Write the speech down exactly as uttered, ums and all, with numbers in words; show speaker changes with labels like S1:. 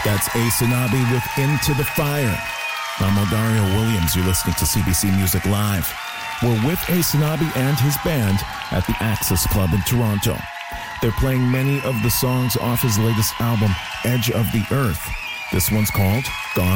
S1: That's Asanabi with Into the Fire. I'm Dario Williams. You're listening to C B C Music Live. We're with Asanabi and his band at the Axis Club in Toronto. They're playing many of the songs off his latest album, Edge of the Earth. This one's called Gone